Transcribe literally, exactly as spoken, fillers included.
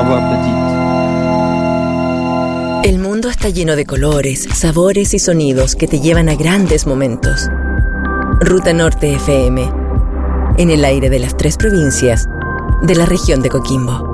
voix petite. El mundo está lleno de colores, sabores y sonidos que te llevan a grandes momentos. Ruta Norte F M, en el aire de las tres provincias de la región de Coquimbo.